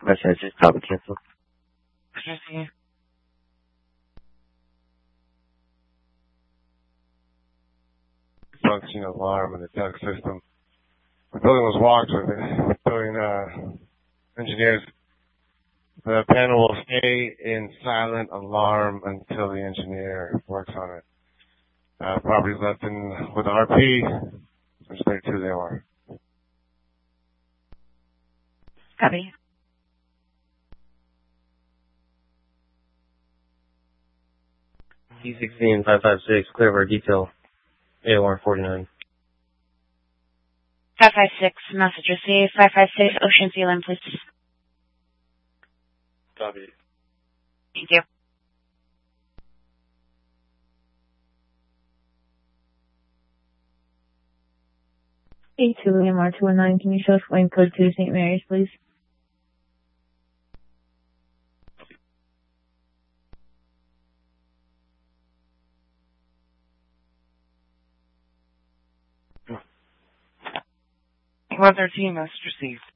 Message is probably canceled. Functioning alarm in the duct system. The building was walked with building engineers. The panel will stay in silent alarm until the engineer works on it. Properties left in with RP. There's 32 they are. Copy. D16-556, clear of our detail. AOR 49. 556, message received. 556, Ocean Zealand, please. Copy. Thank you. A2 MR219, can you show us flame code 2 St. Mary's, please? Well, 13, message received.